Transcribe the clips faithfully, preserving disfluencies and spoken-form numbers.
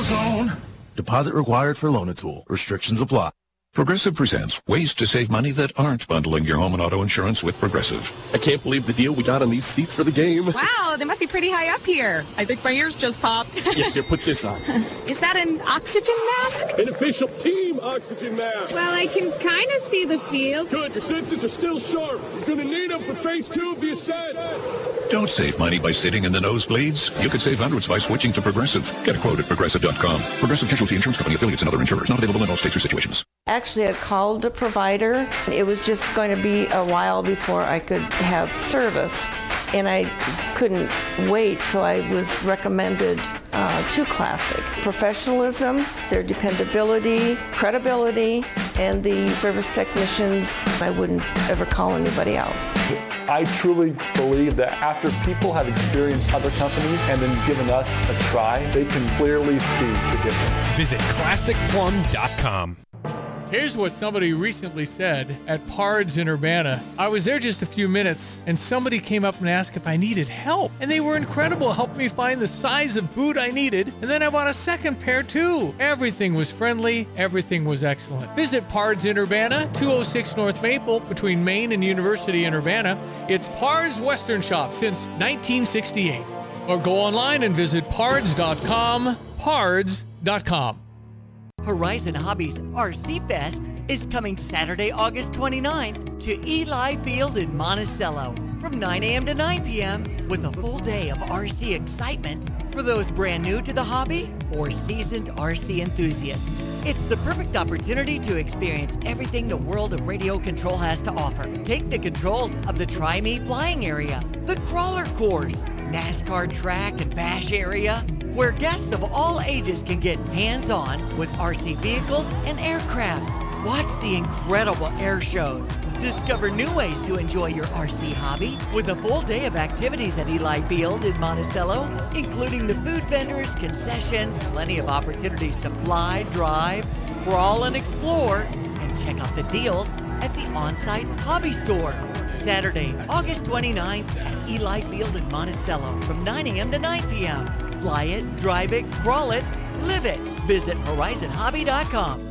zone. Deposit required for Loan-A-Tool. Restrictions apply. Progressive presents ways to save money that aren't bundling your home and auto insurance with Progressive. I can't believe the deal we got on these seats for the game. Wow, they must be pretty high up here. I think my ears just popped. Yeah, here, put this on. Is that an oxygen mask? An official team oxygen mask. Well, I can kind of see the field. Good, your senses are still sharp. You're going to need them for phase two of the ascent. Don't save money by sitting in the nosebleeds. You could save hundreds by switching to Progressive. Get a quote at Progressive dot com. Progressive Casualty Insurance Company, affiliates, and other insurers. Not available in all states or situations. Actually, I called the provider. It was just going to be a while before I could have service, and I couldn't wait, so I was recommended uh, to Classic. Professionalism, their dependability, credibility, and the service technicians, I wouldn't ever call anybody else. I truly believe that after people have experienced other companies and then given us a try, they can clearly see the difference. Visit classic plum dot com. Here's what somebody recently said at Pards in Urbana. I was there just a few minutes, and somebody came up and asked if I needed help. And they were incredible, helped me find the size of boot I needed, and then I bought a second pair too. Everything was friendly, everything was excellent. Visit Pards in Urbana, two oh six North Maple, between Main and University in Urbana. It's Pards Western Shop since nineteen sixty-eight. Or go online and visit pards dot com, pards dot com. Horizon Hobbies R C Fest is coming Saturday, August twenty-ninth to Eli Field in Monticello from nine a.m. to nine p.m. with a full day of R C excitement for those brand new to the hobby or seasoned R C enthusiasts. It's the perfect opportunity to experience everything the world of radio control has to offer. Take the controls of the Try Me flying area, the crawler course, NASCAR track and bash area, where guests of all ages can get hands-on with R C vehicles and aircrafts. Watch the incredible air shows. Discover new ways to enjoy your R C hobby with a full day of activities at Eli Field in Monticello, including the food vendors, concessions, plenty of opportunities to fly, drive, crawl, and explore, and check out the deals at the on-site hobby store. Saturday, August twenty-ninth at Eli Field in Monticello from nine a.m. to nine p.m. Fly it, drive it, crawl it, live it. Visit horizon hobby dot com.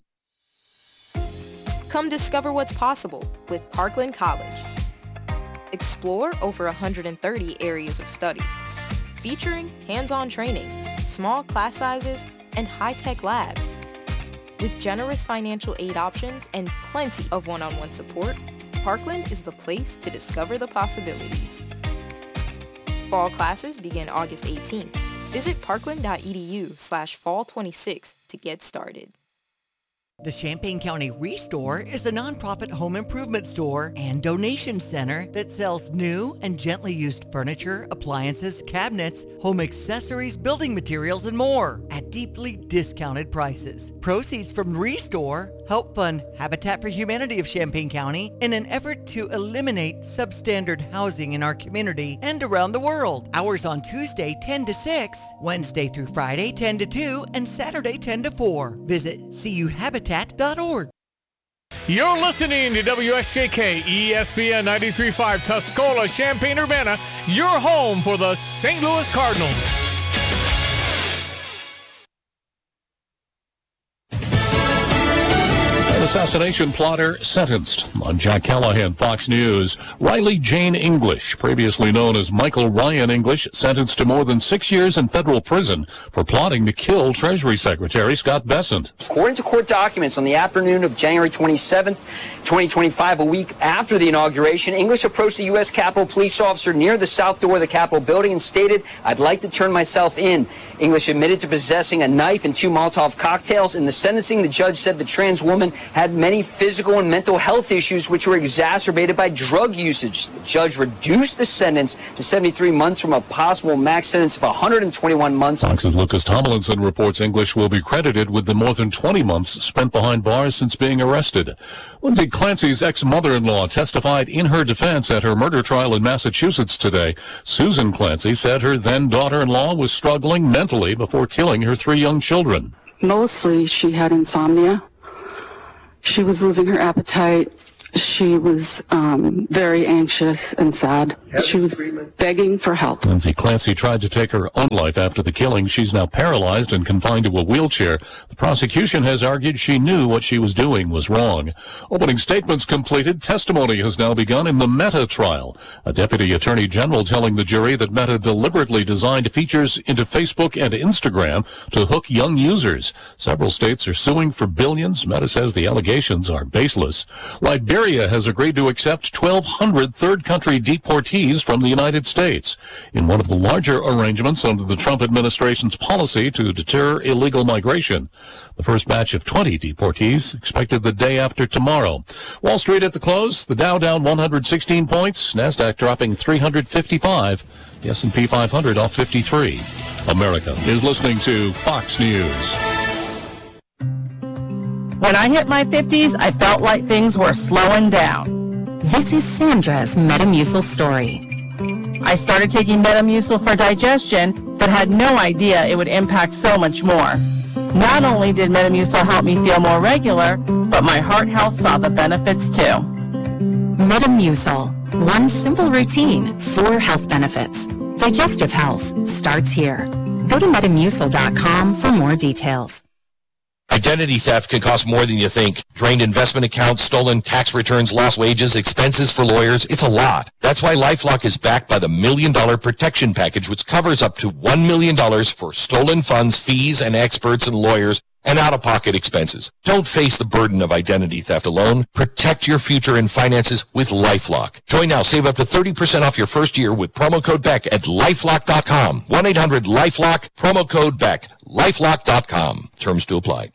Come discover what's possible with Parkland College. Explore over one hundred thirty areas of study, featuring hands-on training, small class sizes, and high-tech labs. With generous financial aid options and plenty of one-on-one support, Parkland is the place to discover the possibilities. Fall classes begin August eighteenth. Visit parkland.edu slash fall 26 to get started. The Champaign County Restore is a nonprofit home improvement store and donation center that sells new and gently used furniture, appliances, cabinets, home accessories, building materials, and more at deeply discounted prices. Proceeds from Restore help fund Habitat for Humanity of Champaign County in an effort to eliminate substandard housing in our community and around the world. Hours on Tuesday ten to six, Wednesday through Friday ten to two, and Saturday ten to four. Visit C U habitat dot org. You're listening to W S J K E S P N ninety-three point five Tuscola, Champaign-Urbana, your home for the Saint Louis Cardinals. Assassination plotter sentenced. On Jack Callahan, Fox News. Riley Jane English, previously known as Michael Ryan English, sentenced to more than six years in federal prison for plotting to kill Treasury Secretary Scott Bessent. According to court documents, on the afternoon of January twenty-seventh, twenty twenty-five, a week after the inauguration, English approached the U S Capitol police officer near the south door of the Capitol building and stated, "I'd like to turn myself in." English admitted to possessing a knife and two Molotov cocktails. In the sentencing, the judge said the trans woman had many physical and mental health issues which were exacerbated by drug usage. The judge reduced the sentence to seventy-three months from a possible max sentence of one hundred twenty-one months. Fox's Lucas Tomlinson reports English will be credited with the more than twenty months spent behind bars since being arrested. Lindsay Clancy's ex-mother-in-law testified in her defense at her murder trial in Massachusetts today. Susan Clancy said her then daughter-in-law was struggling mentally before killing her three young children. Mostly she had insomnia. She was losing her appetite, She was um, very anxious and sad. She was begging for help. Lindsay Clancy tried to take her own life after the killing. She's now paralyzed and confined to a wheelchair. The prosecution has argued she knew what she was doing was wrong. Opening statements completed. Testimony has now begun in the Meta trial. A deputy attorney general telling the jury that Meta deliberately designed features into Facebook and Instagram to hook young users. Several states are suing for billions. Meta says the allegations are baseless. Liberia has agreed to accept twelve hundred third-country deportees from the United States in one of the larger arrangements under the Trump administration's policy to deter illegal migration. The first batch of twenty deportees expected the day after tomorrow. Wall Street at the close, the Dow down one hundred sixteen points, NASDAQ dropping three hundred fifty-five, the S and P five hundred off fifty-three. America is listening to Fox News. When I hit my fifties, I felt like things were slowing down. This is Sandra's Metamucil story. I started taking Metamucil for digestion, but had no idea it would impact so much more. Not only did Metamucil help me feel more regular, but my heart health saw the benefits too. Metamucil. One simple routine, four health benefits. Digestive health starts here. Go to metamucil dot com for more details. Identity theft can cost more than you think. Drained investment accounts, stolen tax returns, lost wages, expenses for lawyers. It's a lot. That's why LifeLock is backed by the Million Dollar Protection Package, which covers up to one million dollars for stolen funds, fees, and experts and lawyers, and out-of-pocket expenses. Don't face the burden of identity theft alone. Protect your future and finances with LifeLock. Join now. Save up to thirty percent off your first year with promo code Beck at lifelock dot com. one eight hundred lifelock, promo code Beck. lifelock dot com. Terms to apply.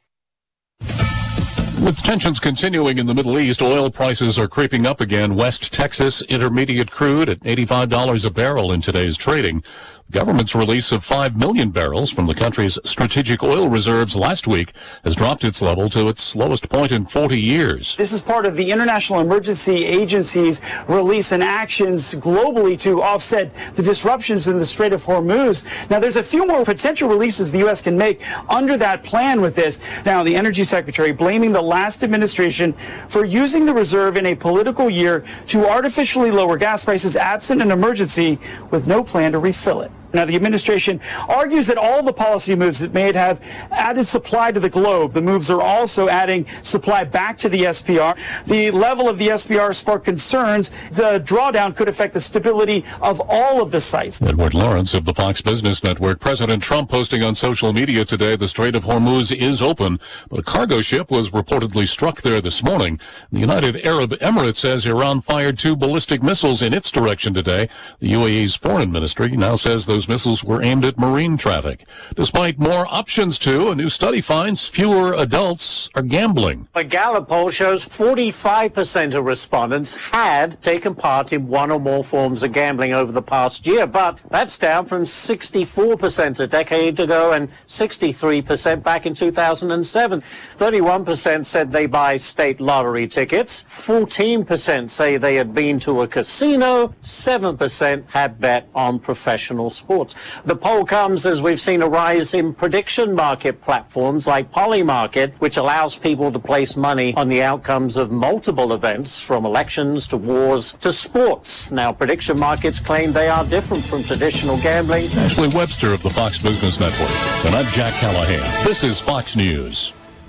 With tensions continuing in the Middle East, oil prices are creeping up again. West Texas Intermediate crude at eighty-five dollars a barrel in today's trading. The government's release of five million barrels from the country's strategic oil reserves last week has dropped its level to its lowest point in forty years. This is part of the International Emergency Agency's release and actions globally to offset the disruptions in the Strait of Hormuz. Now, there's a few more potential releases the U S can make under that plan with this. Now, the Energy Secretary blaming the last administration for using the reserve in a political year to artificially lower gas prices absent an emergency with no plan to refill it. Now, the administration argues that all the policy moves that may have added supply to the globe. The moves are also adding supply back to the S P R. The level of the S P R sparked concerns. The drawdown could affect the stability of all of the sites. Edward Lawrence of the Fox Business Network. President Trump posting on social media today the Strait of Hormuz is open, but a cargo ship was reportedly struck there this morning. The United Arab Emirates says Iran fired two ballistic missiles in its direction today. The U A E's foreign ministry now says those missiles were aimed at marine traffic. Despite more options to, a new study finds fewer adults are gambling. A Gallup poll shows forty-five percent of respondents had taken part in one or more forms of gambling over the past year, but that's down from sixty-four percent a decade ago and sixty-three percent back in two thousand seven. thirty-one percent said they buy state lottery tickets, fourteen percent say they had been to a casino, seven percent had bet on professional sports. The poll comes as we've seen a rise in prediction market platforms like Polymarket, which allows people to place money on the outcomes of multiple events, from elections to wars to sports. Now, prediction markets claim they are different from traditional gambling. Ashley Webster of the Fox Business Network. And I'm Jack Callahan. This is Fox News.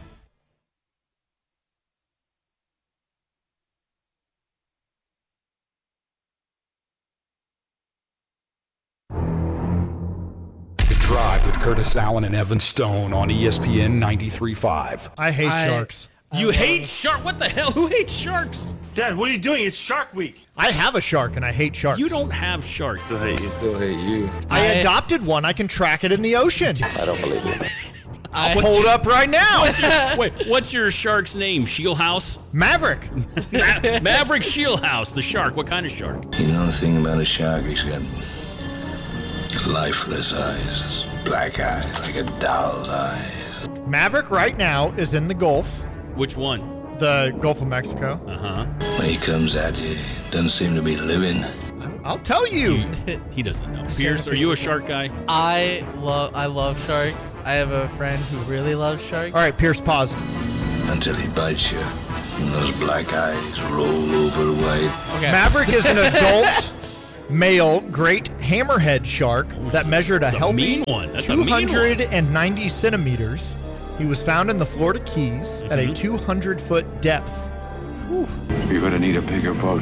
Drive with Curtis Allen and Evan Stone on E S P N ninety-three point five. I hate I- sharks. You hate shark? What the hell? Who hates sharks? Dad, what are you doing? It's Shark Week. I have a shark and I hate sharks. You don't have sharks. Still hate you. Still hate you. I, adopted one. I can track it in the ocean. I don't believe you. I'll pull it up right now. What's your, wait, what's your shark's name? Shieldhouse? Maverick. Ma- Maverick Shieldhouse, the shark. What kind of shark? You know the thing about a shark? He's got lifeless eyes, black eyes, like a doll's eyes. Maverick right now is in the Gulf. Which one? The Gulf of Mexico. Uh-huh. When he comes at you, doesn't seem to be living. I'll tell you. He, he doesn't know. Pierce, are you a shark guy? I love I love sharks. I have a friend who really loves sharks. All right, Pierce, pause. Until he bites you. And those black eyes roll over white. Okay. Maverick is an adult male great hammerhead shark that measured a That's a healthy mean one. That's a mean two hundred ninety centimeters. He was found in the Florida Keys at a two hundred foot depth. Whew. You're gonna need a bigger boat.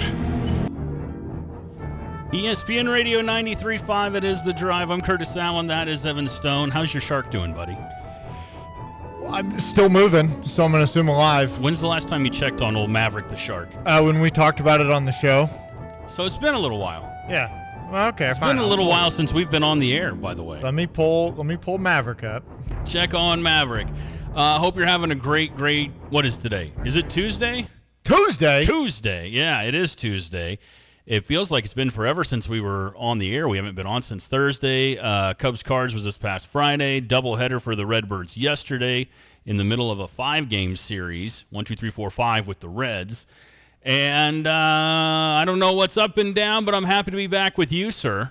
E S P N Radio ninety-three point five, it is The Drive. I'm Curtis Allen. That is Evan Stone. How's your shark doing, buddy? Well, I'm still moving, so I'm going to assume alive. When's the last time you checked on old Maverick the shark? Uh, when we talked about it on the show. So it's been a little while. Yeah. Well, okay, It's fine. been a little while since we've been on the air, by the way. Let me pull let me pull Maverick up. Check on Maverick. I uh, hope you're having a great, great, what is today? Is it Tuesday? Tuesday? Tuesday. Yeah, it is Tuesday. It feels like it's been forever since we were on the air. We haven't been on since Thursday. Uh, Cubs Cards was this past Friday. Doubleheader for the Redbirds yesterday in the middle of a five-game series, one, two, three, four, five with the Reds. And uh, I don't know what's up and down, but I'm happy to be back with you, sir.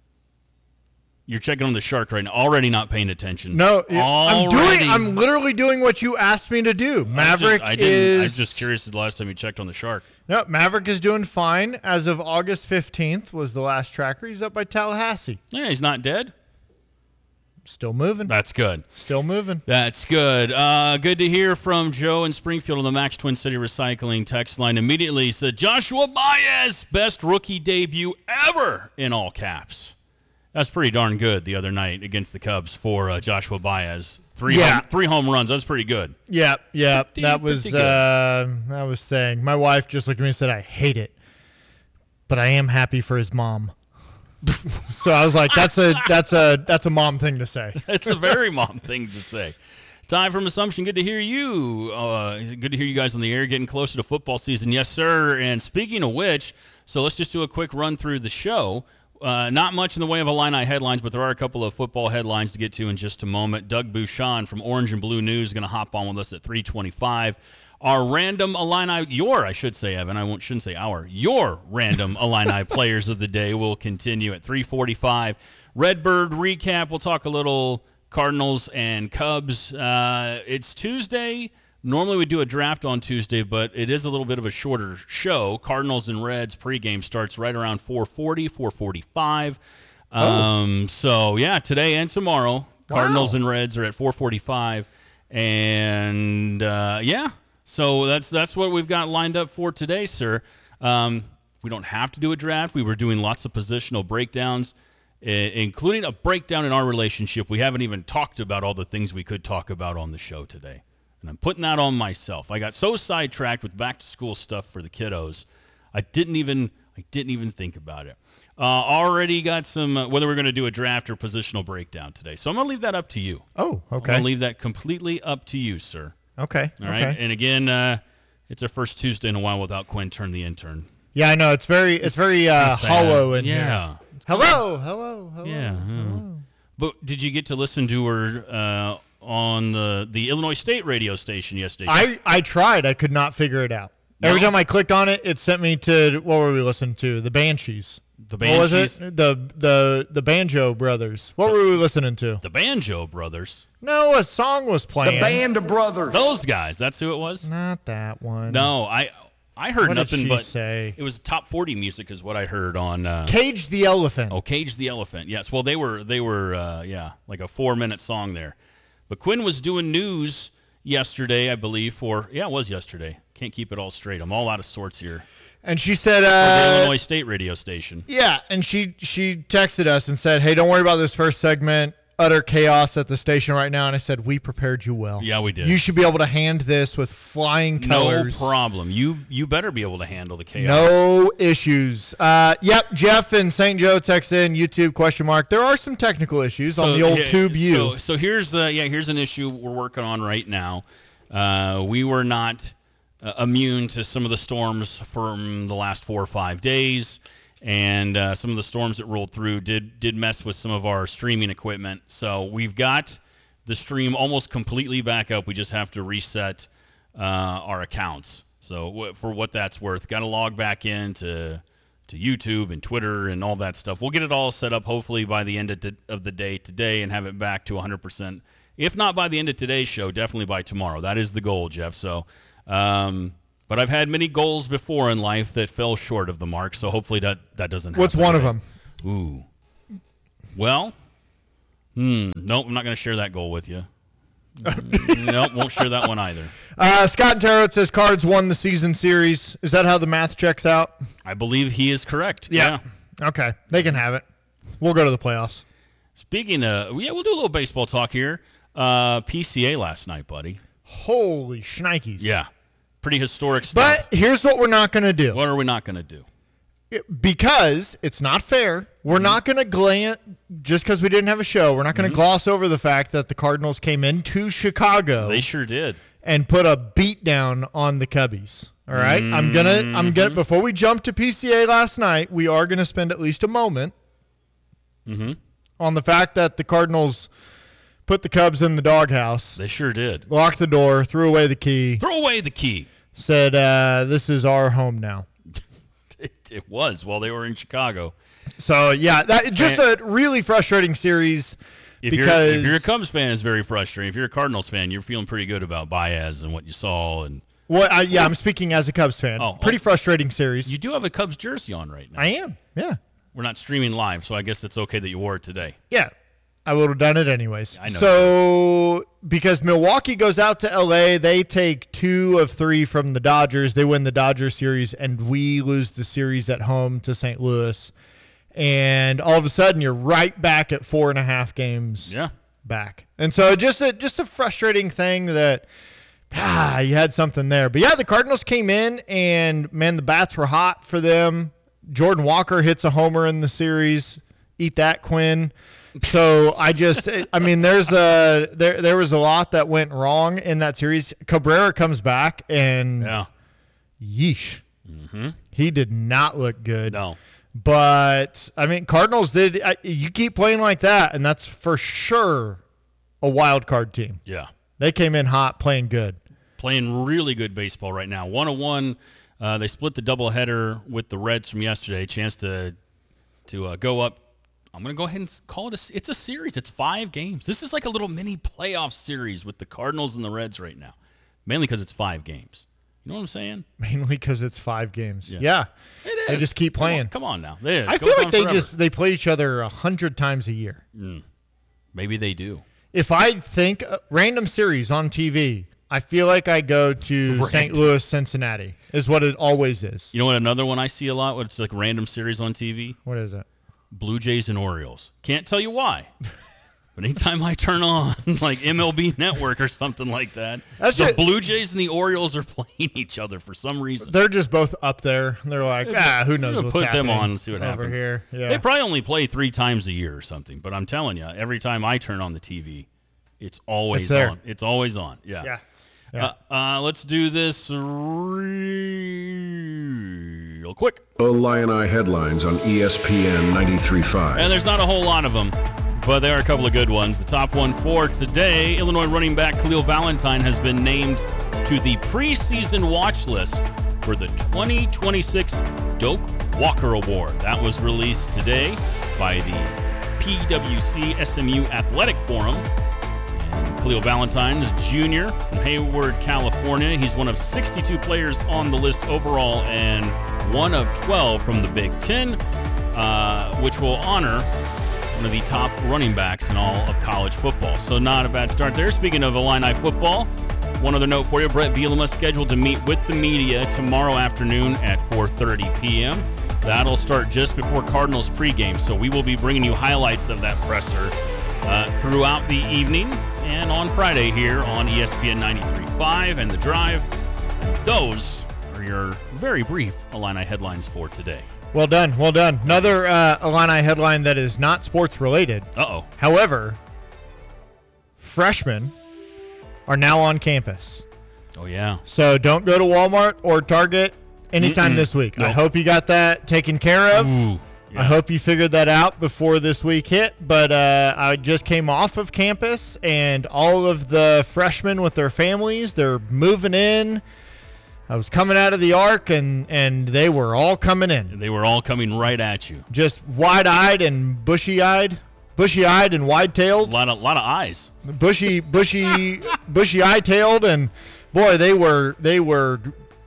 You're checking on the shark right now. Already not paying attention. No, I'm Already. doing. I'm literally doing what you asked me to do. Maverick I, just, I didn't. I is. was just curious the last time you checked on the shark. No, Maverick is doing fine. As of August fifteenth was the last tracker. He's up by Tallahassee. Yeah, he's not dead. Still moving. That's good. Still moving. That's good. Uh, good to hear from Joe in Springfield on the Max Twin City Recycling text line. Immediately said, Joshua Baez, best rookie debut ever, in all caps. That's pretty darn good the other night against the Cubs for uh, Joshua Baez. Three, Yeah. home, three home runs. That's pretty good. Yeah, yeah. Pretty- that was pretty good. uh, that was thing. My wife just looked at me and said, "I hate it, but I am happy for his mom." So I was like, "That's a that's a that's a mom thing to say." That's a very mom thing to say. Ty from Assumption, good to hear you. Uh, good to hear you guys on the air, getting closer to football season. Yes, sir. And speaking of which, so let's just do a quick run through the show. Uh, not much in the way of Illini headlines, but there are a couple of football headlines to get to in just a moment. Doug Bouchon from Orange and Blue News is going to hop on with us at three twenty-five. Our random Illini, your, I should say, Evan, I won't, shouldn't say our, your random Illini players of the day will continue at three forty-five. Redbird recap, we'll talk a little Cardinals and Cubs. Uh, it's Tuesday. Normally we do a draft on Tuesday, but it is a little bit of a shorter show. Cardinals and Reds pregame starts right around four forty, four forty-five. Um, so, yeah, today and tomorrow, Cardinals and Reds are at four forty-five. And, uh, yeah, so that's that's what we've got lined up for today, sir. Um, we don't have to do a draft. We were doing lots of positional breakdowns, I- including a breakdown in our relationship. We haven't even talked about all the things we could talk about on the show today. And I'm putting that on myself. I got so sidetracked with back-to-school stuff for the kiddos, I didn't even I didn't even think about it. Uh, already got some, uh, whether we're going to do a draft or positional breakdown today. So I'm going to leave that up to you. Oh, okay. I'm going to leave that completely up to you, sir. Okay. All right. okay. And again, uh, it's our first Tuesday in a while without Quinn Turn the intern. Yeah, I know. It's very it's, very uh, sad. hollow in Yeah. here. Hello, hello, hello. Yeah. yeah. But did you get to listen to her uh, on the, the Illinois State radio station yesterday? I, I tried. I could not figure it out. No? Every time I clicked on it, it sent me to, what were we listening to? The Banshees. The What was Banshees? it? The the the Banjo Brothers. What were we listening to? The Banjo Brothers. No, a song was playing. of Brothers. Those guys. That's who it was? Not that one. No, I I heard What did nothing she but say? it was top forty music is what I heard on uh, Cage the Elephant. Oh, Cage the Elephant. Yes. Well, they were they were uh, yeah, like a four minute song there. But Quinn was doing news yesterday, I believe. For yeah, it was yesterday. Can't keep it all straight. I'm all out of sorts here. And she said, For the uh, Illinois State radio station. yeah, and she she texted us and said, hey, don't worry about this first segment. Utter chaos at the station right now. And I said, we prepared you well. Yeah, we did. You should be able to hand this with flying colors. No problem. You you better be able to handle the chaos. No issues. Uh, yep, Jeff in Saint Joe texts in YouTube question mark. There are some technical issues on the old yeah, Tube U. So, so here's uh, yeah here's an issue we're working on right now. Uh, we were not uh, immune to some of the storms from the last four or five days, and uh, some of the storms that rolled through did did mess with some of our streaming equipment. So we've got the stream almost completely back up. We just have to reset uh, our accounts. So w- for what that's worth, got to log back in to to YouTube and Twitter and all that stuff. We'll get it all set up hopefully by the end of the, of the day today and have it back to one hundred percent. If not by the end of today's show, definitely by tomorrow. That is the goal, Jeff. So, um, But I've had many goals before in life that fell short of the mark, so hopefully that, that doesn't happen. What's one of them? Ooh. Well, hmm, nope, I'm not going to share that goal with you. Nope, won't share that one either. Uh, Scott Tarot says Cards won the season series. Is that how the math checks out? I believe he is correct. Yeah. yeah. Okay, they can have it. We'll go to the playoffs. Speaking of, yeah, we'll do a little baseball talk here. Uh, P C A last night, buddy. Holy shnikes. Yeah. Pretty historic stuff. But here's what we're not going to do. What are we not going to do? Because it's not fair. We're mm-hmm. not going to glance, just because we didn't have a show, we're not going to mm-hmm. gloss over the fact that the Cardinals came into Chicago. They sure did. And put a beat down on the Cubbies. All right? Mm-hmm. I'm going to, I'm going to, before we jump to P C A last night, we are going to spend at least a moment mm-hmm. on the fact that the Cardinals put the Cubs in the doghouse. They sure did. Locked the door, threw away the key. Throw away the key. Said, uh, this is our home now. it, it was while they were in Chicago. So, yeah, that just a really frustrating series. If because you're, if you're a Cubs fan, it's very frustrating. If you're a Cardinals fan, you're feeling pretty good about Baez and what you saw. And well, I, yeah, I'm speaking as a Cubs fan. Oh, pretty oh, frustrating series. You do have a Cubs jersey on right now. I am, yeah. We're not streaming live, so I guess it's okay that you wore it today. Yeah. I would have done it anyways. I know. So, because Milwaukee goes out to L A, they take two of three from the Dodgers. They win the Dodgers series, and we lose the series at home to Saint Louis. And all of a sudden, you're right back at four and a half games yeah. back. And so, just a just a frustrating thing that ah, you had something there. But yeah, the Cardinals came in, and man, the bats were hot for them. Jordan Walker hits a homer in the series. Eat that, Quinn. So I just, I mean, there's a there there was a lot that went wrong in that series. Cabrera comes back and yeah. yeesh, mm-hmm. he did not look good. No, but I mean, Cardinals did. I, you keep playing like that, and that's for sure a wild card team. Yeah, they came in hot, playing good, playing really good baseball right now. One on one, uh, they split the doubleheader with the Reds from yesterday. Chance to to uh, go up. I'm going to go ahead and call it a – it's a series. It's five games. This is like a little mini playoff series with the Cardinals and the Reds right now, mainly because it's five games. You know what I'm saying? Mainly because it's five games. Yeah. yeah. It is. They just keep playing. Come on, come on now. It I feel like they forever. just – they play each other a hundred times a year. Mm. Maybe they do. If I think uh, random series on T V, I feel like I go to right. Saint Louis, Cincinnati is what it always is. You know what another one I see a lot? It's like random series on T V? What is it? Blue Jays and Orioles. Can't tell you why. But anytime I turn on like M L B Network or something like that, That's the it. Blue Jays and the Orioles are playing each other for some reason. They're just both up there. They're like, ah, who knows we'll what's put happening them on and see what over happens. Here. Yeah. They probably only play three times a year or something. But I'm telling you, every time I turn on the T V, it's always it's on. It's always on. Yeah. Yeah. yeah. Uh, uh, let's do this real quick. Illini headlines on E S P N ninety-three point five. And there's not a whole lot of them, but there are a couple of good ones. The top one for today, Illinois running back Khalil Valentine has been named to the preseason watch list for the twenty twenty-six Doak Walker Award. That was released today by the P W C S M U Athletic Forum. And Khalil Valentine is a junior from Hayward, California. He's one of sixty-two players on the list overall and one of twelve from the Big Ten, uh, which will honor one of the top running backs in all of college football. So not a bad start there. Speaking of Illini football, one other note for you, Brett Bielema is scheduled to meet with the media tomorrow afternoon at four thirty p.m. That'll start just before Cardinals pregame, so we will be bringing you highlights of that presser uh, throughout the evening and on Friday here on E S P N ninety-three point five and The Drive. Those are your very brief Illini headlines for today. Well done, well done. Another uh, Illini headline that is not sports related. Uh-oh. However, freshmen are now on campus. Oh, yeah. So don't go to Walmart or Target anytime Mm-mm. this week. Nope. I hope you got that taken care of. Ooh, yeah. I hope you figured that out before this week hit. But uh, I just came off of campus, and all of the freshmen with their families, they're moving in. I was coming out of the arc, and, and they were all coming in. They were all coming right at you. Just wide-eyed and bushy-eyed. Bushy-eyed and wide-tailed. A lot of, lot of eyes. Bushy, bushy, bushy eye-tailed, and boy, they were they were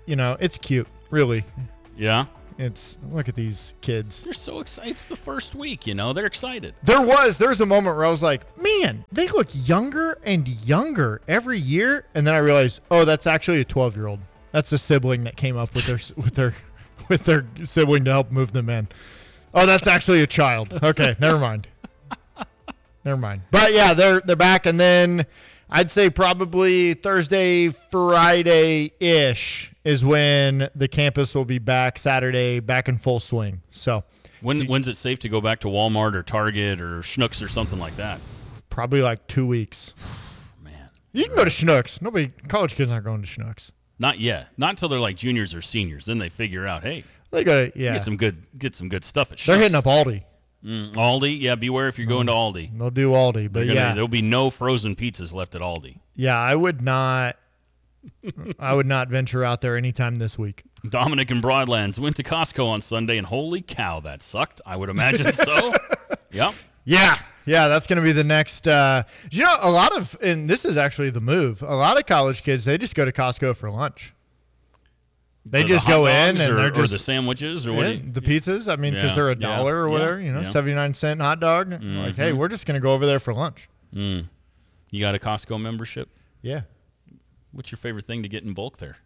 you know, it's cute, really. Yeah. It's look at these kids. They're so excited. It's the first week, you know. They're excited. There was there was a moment where I was like, man, they look younger and younger every year, and then I realized, oh, that's actually a twelve-year-old. That's a sibling that came up with their with their with their sibling to help move them in. Oh, that's actually a child. Okay, never mind. Never mind. But yeah, they're they're back, and then I'd say probably Thursday, Friday-ish is when the campus will be back. Saturday, back in full swing. So when when's it safe to go back to Walmart or Target or Schnucks or something like that? Probably like two weeks. Man, you can go to Schnucks. Nobody, college kids aren't going to Schnucks. Not yet. Not until they're like juniors or seniors. Then they figure out, hey, they got to yeah. get some good get some good stuff at Schnucks. They're hitting up Aldi. Mm, Aldi, yeah. Beware if you're going to Aldi. They'll do Aldi, but gonna, yeah, there'll be no frozen pizzas left at Aldi. Yeah, I would not. I would not venture out there anytime this week. Dominic in Broadlands went to Costco on Sunday, and holy cow, that sucked. I would imagine so. Yep. Yeah, yeah, that's going to be the next. Uh, you know, a lot of, and this is actually the move. A lot of college kids, they just go to Costco for lunch. They For just the hot go in dogs and or, they're or just the sandwiches or what? yeah, do you- the pizzas. I mean, because Yeah, they're a yeah, dollar or yeah, whatever. You know, yeah. seventy-nine cent hot dog. Like, hey, Mhm. we're just going to go over there for lunch. Mm. You got a Costco membership? Yeah. What's your favorite thing to get in bulk there?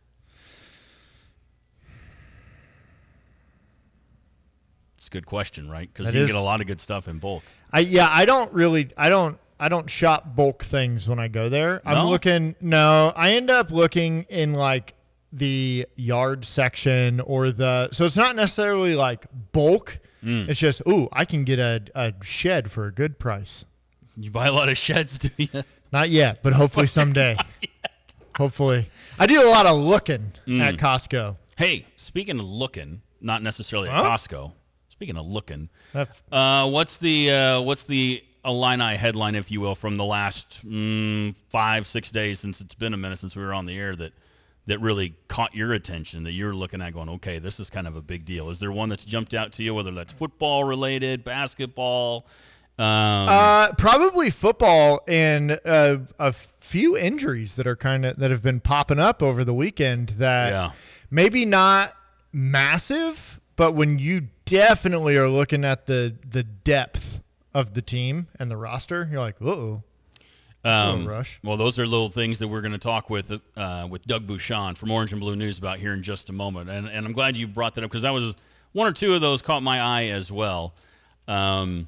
It's a good question, right? Because That you can is- get a lot of good stuff in bulk. I yeah, I don't really I don't I don't shop bulk things when I go there. I'm No? looking no, I end up looking in like the yard section or the so it's not necessarily like bulk. Mm. It's just, ooh, I can get a, a shed for a good price. You buy a lot of sheds, do you? Not yet, but hopefully someday. Hopefully. I do a lot of looking Mm. at Costco. Hey, speaking of looking, not necessarily at Huh? Costco. Speaking of looking, That's- uh, what's the uh, what's the Illini headline, if you will, from the last mm, five six days since it's been a minute since we were on the air that that really caught your attention that you're looking at going, okay, this is kind of a big deal. Is there one that's jumped out to you, whether that's football related, basketball? Um, Uh, probably football and uh, a few injuries that are kind of that have been popping up over the weekend. That Yeah. maybe not massive, but when you definitely are looking at the the depth of the team and the roster, you're like, uh-oh. Um, rush. Well, those are little things that we're going to talk with uh, with Doug Bouchon from Orange and Blue News about here in just a moment. And, and I'm glad you brought that up because that was one or two of those caught my eye as well. Um,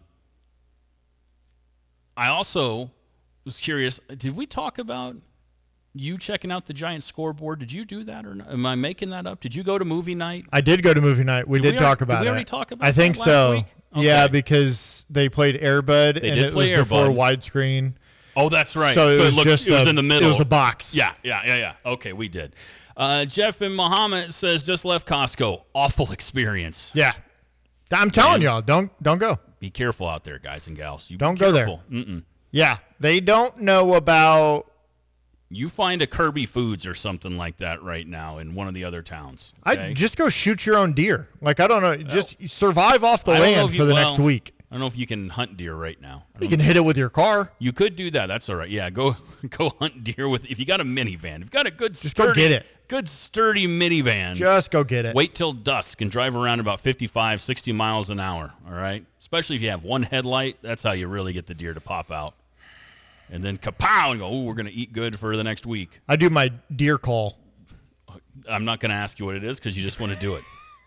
I also was curious. Did we talk about you checking out the giant scoreboard? Did you do that or not? Am I making that up? Did you go to movie night? I did go to movie night. We Did did, we talk already- did about we it. already talk about I think that last so. week? Yeah, Okay. because they played Air Bud They and did it play was Air before Bud. widescreen. Oh, that's right. So it was looked- just it was a- in the middle. It was a box. Yeah, yeah, yeah, yeah. Okay, we did. Uh, Jeff and Muhammad says just left Costco. Awful experience. Yeah, I'm telling Man. y'all, don't don't go. Be careful out there, guys and gals. You be Don't go there. careful. Mm-mm. Yeah, they don't know about. You find a Kirby Foods or something like that right now in one of the other towns. I okay? just go shoot your own deer. Like I don't know, just survive off the I don't know land if for you- the well, next week. I don't know if you can hunt deer right now. I You don't can hit it with your car. You could do that. That's all right. Yeah, go go hunt deer with if you got a minivan. If you've got a good Just go sturdy, get it. good sturdy minivan. Just go get it. Wait till dusk and drive around about fifty-five, sixty miles an hour, all right? Especially if you have one headlight, that's how you really get the deer to pop out. And then kapow and go, "Ooh, we're going to eat good for the next week." I do my deer call. I'm not going to ask you what it is because you just want to do it.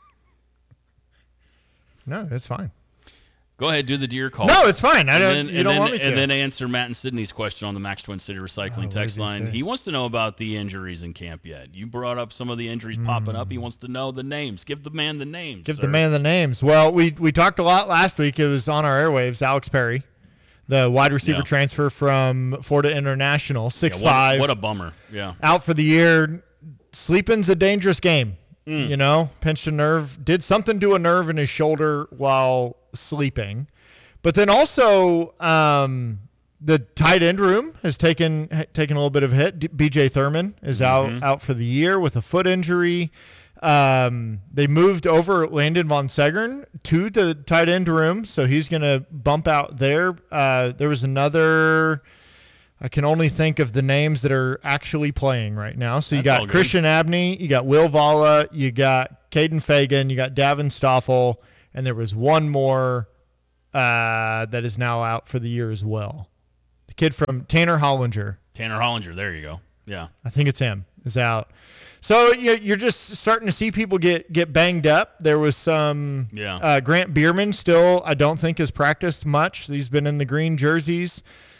No, it's fine. Go ahead, do the deer call. No, it's fine. I And don't- then- you and don't then- want me to. And then answer Matt and Sydney's question on the Max Twin City Recycling what text did he line. say? He wants to know about the injuries in camp yet. You brought up some of the injuries popping up. He wants to know the names. Give the man the names. Give sir. the man the names. Well, we we talked a lot last week. It was on our airwaves. Alex Perry, the wide receiver Yeah. transfer from Florida International, six Yeah, what, five. what a bummer. Yeah. Out for the year. Sleeping's a dangerous game. Mm. You know, pinched a nerve, did something to a nerve in his shoulder while sleeping. But then also, um, the tight end room has taken ha- taken a little bit of a hit. D- B J Thurman is Mhm. out out for the year with a foot injury. Um, they moved over Landon Von Segern to the tight end room, so he's going to bump out there. Uh, there was another. I can only think of the names that are actually playing right now. So you That's all got good. Christian Abney, you got Will Vala, you got Caden Fagan, you got Davin Stoffel, and there was one more uh, that is now out for the year as well. The kid from Tanner Hollinger. Tanner Hollinger, there you go. Yeah. I think it's him, is out. So you- you're just starting to see people get, get banged up. There was some Yeah. uh, Grant Bierman still, I don't think, has practiced much. He's been in the green jerseys.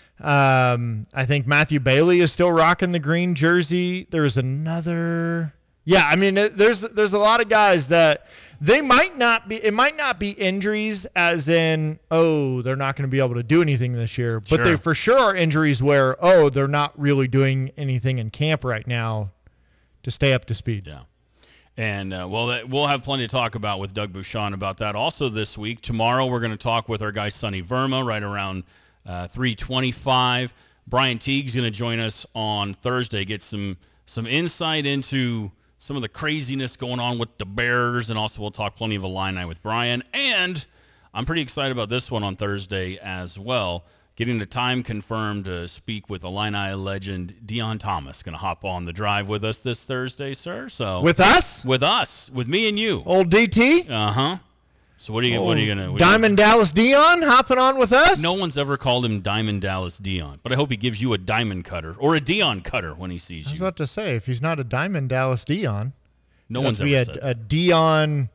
Um, I think Matthew Bailey is still rocking the green jersey. There's another. Yeah, I mean, it- there's there's a lot of guys that they might not be. It might not be injuries, as in, oh, they're not going to be able to do anything this year. But Sure. they for sure are injuries where, oh, they're not really doing anything in camp right now to stay up to speed. Yeah. And, uh, well, that, we'll have plenty to talk about with Doug Bouchon about that also this week. Tomorrow we're going to talk with our guy Sonny Verma right around uh, three twenty-five. Brian Teague's going to join us on Thursday, get some some insight into some of the craziness going on with the Bears, and also we'll talk plenty of Illini with Brian. And I'm pretty excited about this one on Thursday as well. Getting the time confirmed to speak with Illini legend Deion Thomas. Going to hop on the drive with us this Thursday, sir. So With us? With us. With me and you. Old D T? Uh-huh. So what are you, what are you going to... Diamond Dallas Dion hopping on with us? No one's ever called him Diamond Dallas Dion, but I hope he gives you a diamond cutter or a Dion cutter when he sees I was you. about to say, if he's not a Diamond Dallas Dion, No it'd one's be ever a, said a Dion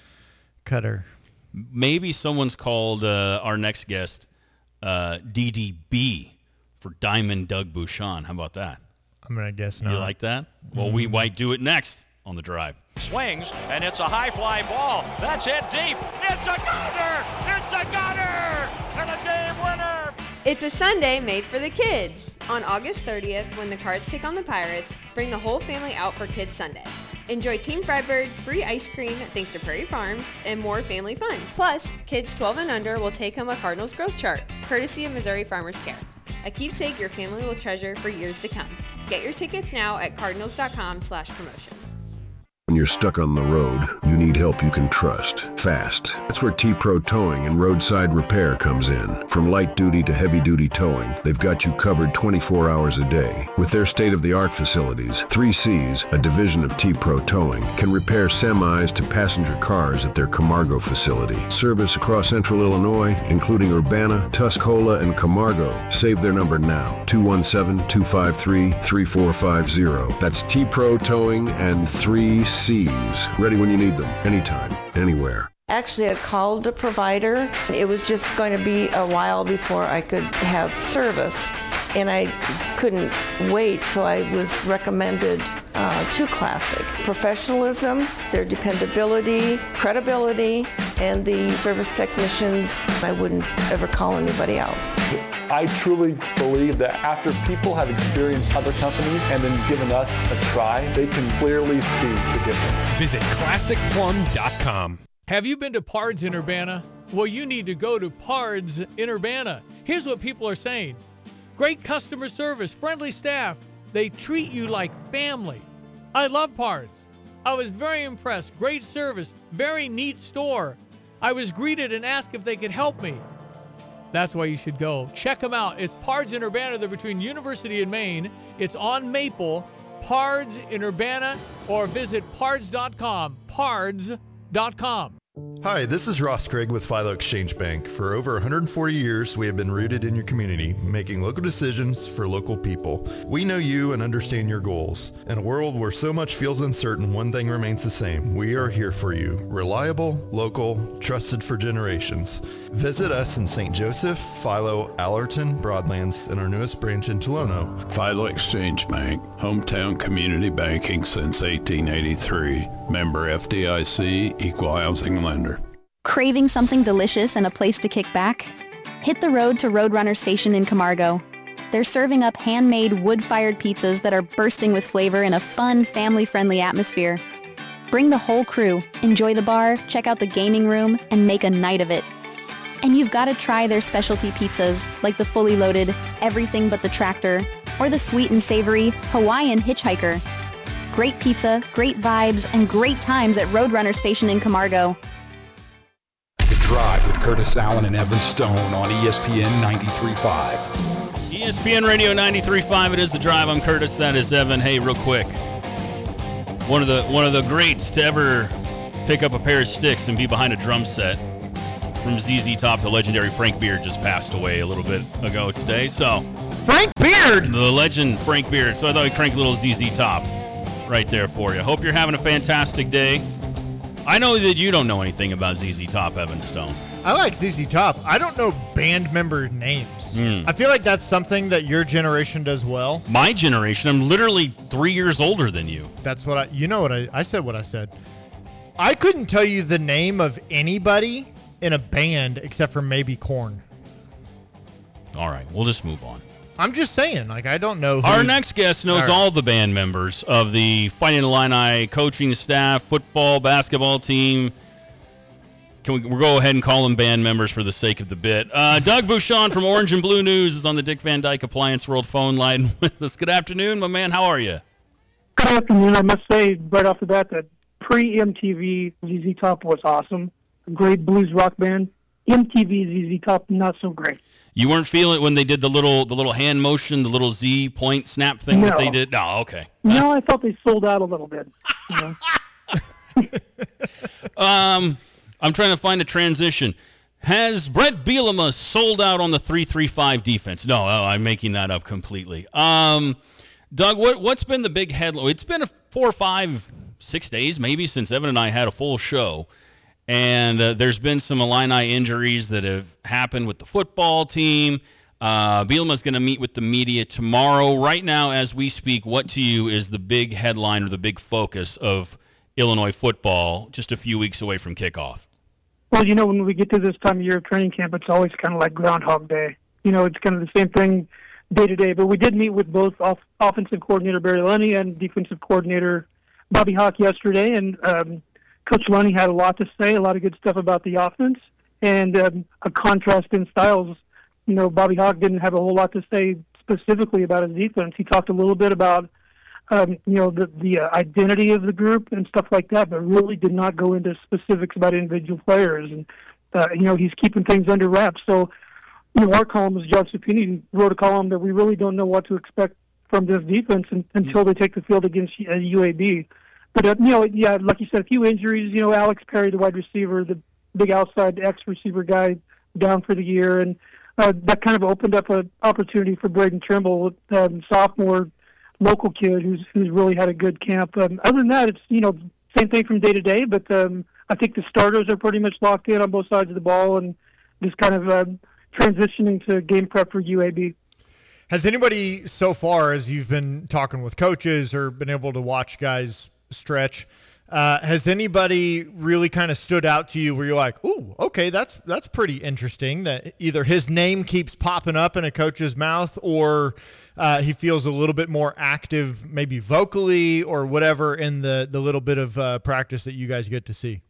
cutter. Maybe someone's called uh, our next guest uh, D D B for Diamond Doug Bouchon. How about that? I'm going to guess You no. like that? Well, we might do it next on the drive. Swings, and it's a high fly ball. That's it deep. It's a gunner! It's a gunner! And a game winner! It's a Sunday made for the kids. On August thirtieth, when the Cards take on the Pirates, bring the whole family out for Kids Sunday. Enjoy Team Fredbird, free ice cream thanks to Prairie Farms, and more family fun. Plus, kids twelve and under will take home a Cardinals growth chart, courtesy of Missouri Farmers Care. A keepsake your family will treasure for years to come. Get your tickets now at cardinals.com slash promotions. When you're stuck on the road, you need help you can trust. Fast. That's where T-Pro Towing and Roadside Repair comes in. From light duty to heavy duty towing, they've got you covered twenty-four hours a day. With their state-of-the-art facilities, three C's, a division of T-Pro Towing, can repair semis to passenger cars at their Camargo facility. Service across central Illinois, including Urbana, Tuscola, and Camargo. Save their number now, two one seven, two five three, three four five zero. That's T-Pro Towing and three C's. Ready when you need them, anytime, anywhere. Actually, I called a provider. It was just going to be a while before I could have service, and I couldn't wait, so I was recommended uh, to Classic. Professionalism, their dependability, credibility, and the service technicians, I wouldn't ever call anybody else. I truly believe that after people have experienced other companies and then given us a try, they can clearly see the difference. Visit classic plum dot com. Have you been to Pards in Urbana? Well, you need to go to Pards in Urbana. Here's what people are saying. Great customer service, friendly staff. They treat you like family. I love Pards. I was very impressed. Great service, very neat store. I was greeted and asked if they could help me. That's why you should go. Check them out. It's Pards in Urbana. They're between University and Maine. It's on Maple. Pards in Urbana, or visit pards dot com. pards dot com. Hi, this is Ross Craig with Philo Exchange Bank. For over one hundred forty years, we have been rooted in your community, making local decisions for local people. We know you and understand your goals. In a world where so much feels uncertain, one thing remains the same. We are here for you. Reliable, local, trusted for generations. Visit us in Saint Joseph, Philo, Allerton, Broadlands, and our newest branch in Tolono. Philo Exchange Bank, hometown community banking since eighteen eighty-three. Member F D I C, equal housing lender. Craving something delicious and a place to kick back? Hit the road to Roadrunner Station in Camargo. They're serving up handmade wood-fired pizzas that are bursting with flavor in a fun, family-friendly atmosphere. Bring the whole crew, enjoy the bar, check out the gaming room, and make a night of it. And you've got to try their specialty pizzas, like the fully loaded Everything But the Tractor, or the sweet and savory Hawaiian Hitchhiker. Great pizza, great vibes, and great times at Roadrunner Station in Camargo. The Drive with Curtis Allen and Evan Stone on E S P N ninety-three point five. E E S P N Radio ninety-three point five, it is The Drive. I'm Curtis, that is Evan. Hey, real quick, one of the one of the greats to ever pick up a pair of sticks and be behind a drum set from Z Z Top, the legendary Frank Beard, just passed away a little bit ago today. So Frank Beard! The legend Frank Beard. So I thought we'd crank a little Z Z Top right there for you. Hope you're having a fantastic day. I know that you don't know anything about Z Z Top, Evan Stone. I like Z Z Top. I don't know band member names. Mm. I feel like that's something that your generation does well. My generation, I'm literally three years older than you. That's what I, you know what I, I said what I said. I couldn't tell you the name of anybody in a band except for maybe Korn. All right, we'll just move on. I'm just saying, like, I don't know who. Our next guest knows all, right. all the band members of the Fighting Illini coaching staff, football, basketball team. Can we we'll go ahead and call them band members for the sake of the bit. Uh, Doug Bouchon from Orange and Blue News is on the Dick Van Dyke Appliance World phone line with us. Good afternoon, my man. How are you? Good afternoon. I must say right off the bat that pre-M T V Z Z Top was awesome. A great blues rock band. M T V Z Z Top, not so great. You weren't feeling it when they did the little the little hand motion, the little Z point snap thing no. that they did? No, okay. No, I thought they sold out a little bit. You know? um, I'm trying to find a transition. Has Brett Bielema sold out on the three three five defense? No, oh, I'm making that up completely. Um, Doug, what, what's been the big headline? It's been a four, five, six days maybe since Evan and I had a full show. And uh, there's been some Illini injuries that have happened with the football team. Uh, Bielema's going to meet with the media tomorrow. Right now, as we speak, what to you is the big headline or the big focus of Illinois football just a few weeks away from kickoff? Well, you know, when we get to this time of year of training camp, it's always kind of like Groundhog Day. You know, it's kind of the same thing day to day. But we did meet with both off- offensive coordinator Barry Lunney and defensive coordinator Bobby Hauck yesterday, and um, Coach Lunney had a lot to say, a lot of good stuff about the offense, and um, a contrast in styles. You know, Bobby Hauck didn't have a whole lot to say specifically about his defense. He talked a little bit about, um, you know, the, the uh, identity of the group and stuff like that, but really did not go into specifics about individual players. And, uh, you know, he's keeping things under wraps. So, you know, our columnist, John Supini, wrote a column that we really don't know what to expect from this defense in, until they take the field against uh, U A B. But, uh, you know, yeah, like you said, a few injuries. You know, Alex Perry, the wide receiver, the big outside X-receiver guy, down for the year. And uh, that kind of opened up an opportunity for Braden Trimble, um, sophomore local kid who's who's really had a good camp. Um, other than that, it's, you know, same thing from day to day. But um, I think the starters are pretty much locked in on both sides of the ball and just kind of um, transitioning to game prep for U A B. Has anybody so far, as you've been talking with coaches or been able to watch guys stretch, uh, has anybody really kind of stood out to you where you're like, ooh, okay, that's that's pretty interesting that either his name keeps popping up in a coach's mouth or uh, he feels a little bit more active maybe vocally or whatever in the, the little bit of uh, practice that you guys get to see?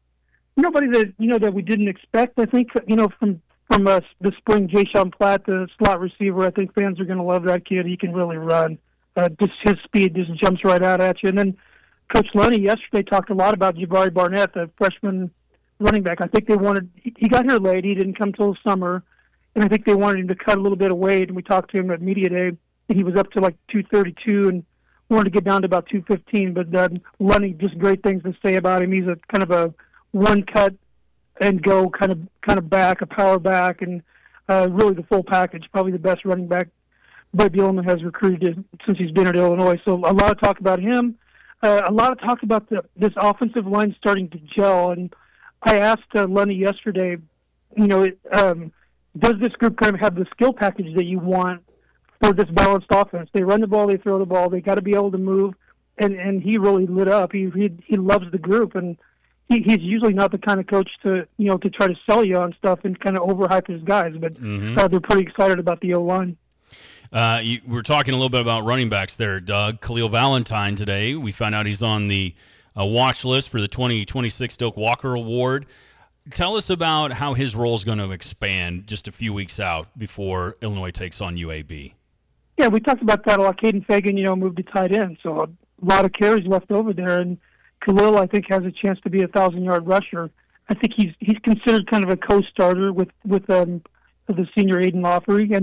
Nobody that, you know, that we didn't expect. I think, you know, from from uh, the spring, Jay-Sean Platt, the slot receiver, I think fans are going to love that kid. He can really run. Uh, just his speed just jumps right out at you. And then Coach Lunney yesterday talked a lot about Jabari Barnett, the freshman running back. I think they wanted, he got here late. He didn't come till the summer. And I think they wanted him to cut a little bit of weight. And we talked to him at Media Day, and he was up to like two thirty-two and wanted to get down to about two fifteen. But uh, Lunney, just great things to say about him. He's a kind of a one cut and go kind of kind of back, a power back, and uh, really the full package. Probably the best running back Brett Bielema has recruited since he's been at Illinois. So a lot of talk about him. Uh, a lot of talk about the, this offensive line starting to gel. And I asked uh, Lunney yesterday, you know, um, does this group kind of have the skill package that you want for this balanced offense? They run the ball, they throw the ball, they got to be able to move. And, and he really lit up. He, he he loves the group, and he, he's usually not the kind of coach to, you know, to try to sell you on stuff and kind of overhype his guys. But mm-hmm. uh, they're pretty excited about the O-line. Uh, you, we're talking a little bit about running backs there, Doug. Khalil Valentine today, we found out he's on the uh, watch list for the twenty twenty-six Doak Walker Award. Tell us about how his role is going to expand just a few weeks out before Illinois takes on U A B. Yeah, we talked about that a lot. Caden Fagan, you know, moved to tight end, so a lot of carries left over there. And Khalil, I think, has a chance to be a thousand-yard rusher. I think he's he's considered kind of a co-starter with with um, the senior Aiden Lawfrey, and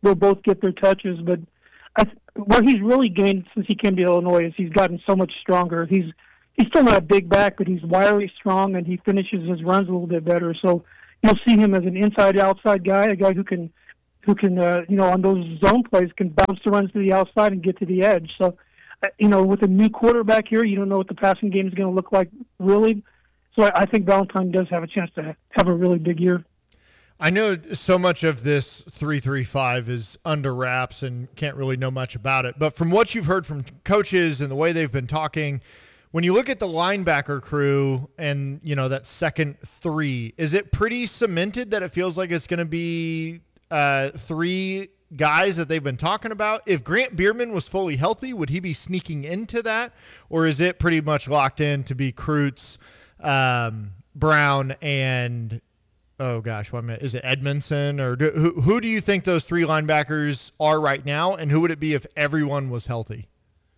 they'll both get their touches. But I, what he's really gained since he came to Illinois is he's gotten so much stronger. He's he's still not a big back, but he's wiry, strong, and he finishes his runs a little bit better. So you'll see him as an inside-outside guy, a guy who can, who can, uh, you know, on those zone plays can bounce the runs to the outside and get to the edge. So, uh, you know, with a new quarterback here, you don't know what the passing game is going to look like really. So I, I think Valentine does have a chance to have a really big year. I know so much of this three three five is under wraps and can't really know much about it. But from what you've heard from coaches and the way they've been talking, when you look at the linebacker crew and, you know, that second three, is it pretty cemented that it feels like it's going to be uh, three guys that they've been talking about? If Grant Bierman was fully healthy, would he be sneaking into that? Or is it pretty much locked in to be Kreutz, um, Brown, and oh gosh, what is it, Edmondson? Or do, who, who do you think those three linebackers are right now, and who would it be if everyone was healthy?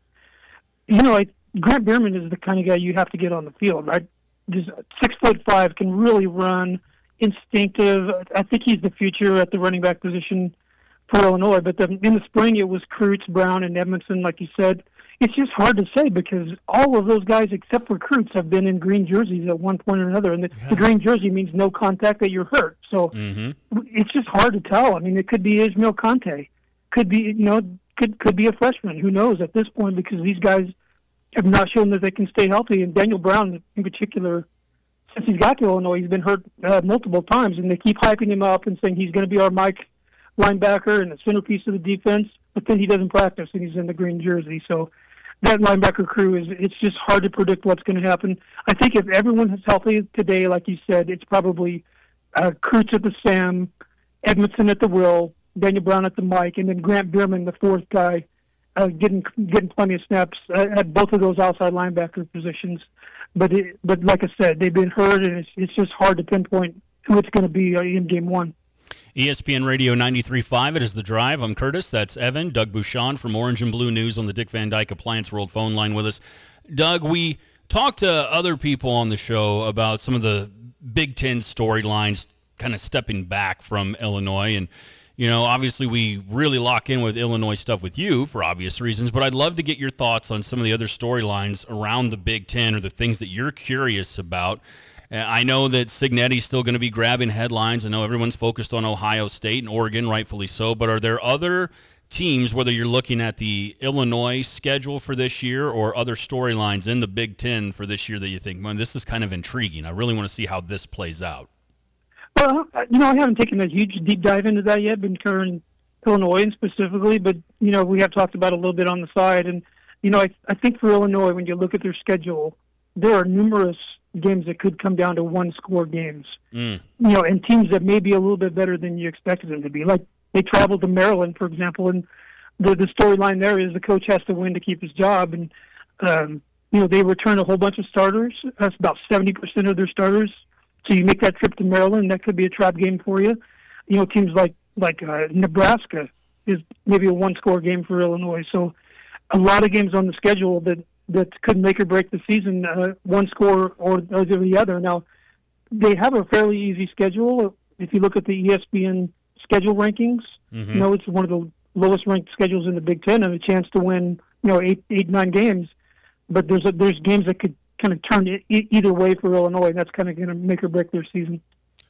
You know, I, Grant Bierman is the kind of guy you have to get on the field, right? Just six foot five, can really run, instinctive. I think he's the future at the running back position for Illinois. But the, in the spring, it was Kreutz, Brown, and Edmondson, like you said. It's just hard to say because all of those guys, except for Kreutz, have been in green jerseys at one point or another. And the, yeah. the green jersey means no contact, that you're hurt. So mm-hmm. it's just hard to tell. I mean, it could be Ismail Conte. Could be, you know, could could be a freshman. Who knows at this point, because these guys have not shown that they can stay healthy. And Daniel Brown, in particular, since he's got to Illinois, he's been hurt uh, multiple times. And they keep hyping him up and saying he's going to be our Mike linebacker and the centerpiece of the defense. But then he doesn't practice, and he's in the green jersey. So that linebacker crew, is it's just hard to predict what's going to happen. I think if everyone is healthy today, like you said, it's probably uh, Kreutz at the Sam, Edmondson at the Will, Daniel Brown at the Mike, and then Grant Bierman, the fourth guy, uh, getting getting plenty of snaps uh, at both of those outside linebacker positions. But it, but like I said, they've been hurt, and it's, it's just hard to pinpoint who it's going to be uh, in game one. E S P N Radio ninety-three point five, it is The Drive. I'm Curtis. That's Evan. Doug Bouchon from Orange and Blue News on the Dick Van Dyke Appliance World phone line with us. Doug, we talked to other people on the show about some of the Big Ten storylines kind of stepping back from Illinois. And, you know, obviously we really lock in with Illinois stuff with you for obvious reasons, but I'd love to get your thoughts on some of the other storylines around the Big Ten or the things that you're curious about. I know that Cignetti's still going to be grabbing headlines. I know everyone's focused on Ohio State and Oregon, rightfully so, but are there other teams, whether you're looking at the Illinois schedule for this year or other storylines in the Big Ten for this year that you think, man, this is kind of intriguing. I really want to see how this plays out. Well, you know, I haven't taken a huge deep dive into that yet, been covering Illinois specifically, but, you know, we have talked about it a little bit on the side. And, you know, I, I think for Illinois, when you look at their schedule, there are numerous games that could come down to one-score games. Mm. You know, and teams that may be a little bit better than you expected them to be. Like, they traveled to Maryland, for example, and the the storyline there is the coach has to win to keep his job. And, um, you know, they return a whole bunch of starters. That's about seventy percent of their starters. So you make that trip to Maryland, that could be a trap game for you. You know, teams like, like uh, Nebraska is maybe a one-score game for Illinois. So a lot of games on the schedule that that could make or break the season, uh, one score or, or the other. Now, they have a fairly easy schedule. If you look at the E S P N schedule rankings, mm-hmm. you know, it's one of the lowest ranked schedules in the Big Ten and a chance to win, you know, eight, eight, nine games. But there's a, there's games that could kind of turn e- either way for Illinois, and that's kind of going to make or break their season.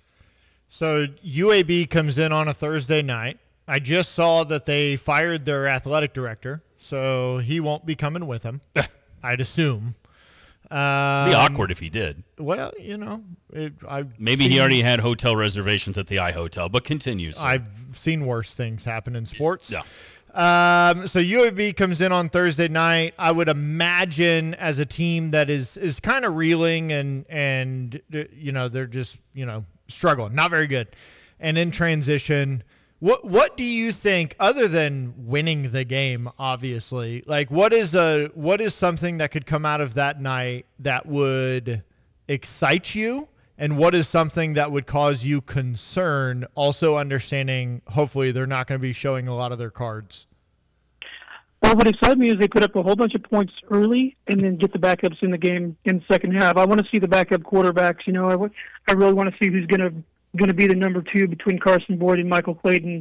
So U A B comes in on a Thursday night. I just saw that they fired their athletic director, so he won't be coming with them. I'd assume. Um, It'd be awkward if he did. Well, you know, it, I've maybe seen, he already had hotel reservations at the iHotel, but continue. So. I've seen worse things happen in sports. Yeah. Um, so U A B comes in on Thursday night. I would imagine as a team that is is kind of reeling and and you know they're just you know struggling, not very good, and in transition. What what do you think, other than winning the game, obviously, like what is a what is something that could come out of that night that would excite you, and what is something that would cause you concern, also understanding hopefully they're not going to be showing a lot of their cards? Well, what excites me is they put up a whole bunch of points early and then get the backups in the game in the second half. I want to see the backup quarterbacks. You know, I, I really want to see who's going to going to be the number two between Carson Boyd and Michael Clayton,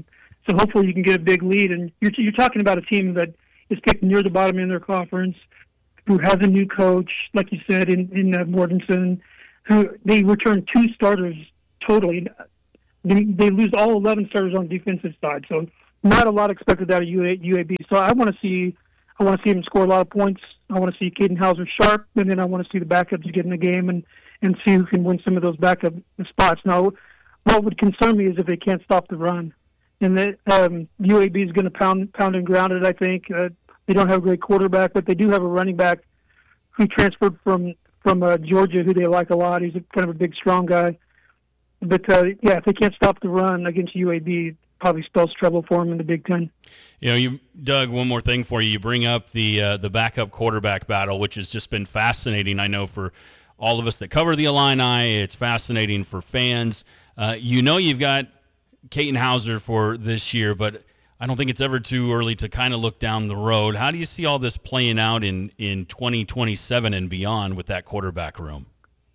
So hopefully you can get a big lead. And you're, you're talking about a team that is picked near the bottom in their conference, who has a new coach, like you said, in, in uh, Mortensen, who they return two starters totally. They, they lose all eleven starters on the defensive side. So not a lot expected out of U A B. So I want to see I want to see him score a lot of points. I want to see Caden Hauser sharp, and then I want to see the backups get in the game and, and see who can win some of those backup spots. Now, what would concern me is if they can't stop the run. And the, um, U A B is going to pound pound and ground it, I think. Uh, they don't have a great quarterback, but they do have a running back who transferred from, from uh, Georgia, who they like a lot. He's a, kind of a big, strong guy. But, uh, yeah, if they can't stop the run against U A B, it probably spells trouble for them in the Big Ten. You know, you Doug, one more thing for you. You bring up the uh, the backup quarterback battle, which has just been fascinating, I know, for all of us that cover the Illini. It's fascinating for fans. Uh, you know you've got Caden Hauser for this year, but I don't think it's ever too early to kind of look down the road. How do you see all this playing out in, in twenty twenty-seven and beyond with that quarterback room?